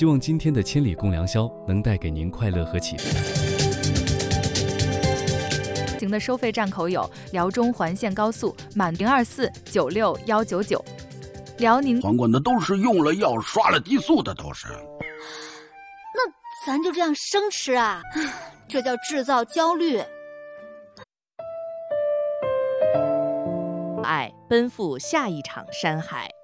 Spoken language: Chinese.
希望今天的千里共良宵能带给您快乐和启发。 行的收费站口有辽中环线高速满024 96199，辽宁皇冠的都是用了药刷了激素的，都是。 那咱就这样生吃啊？这叫制造焦虑。 爱奔赴下一场山海。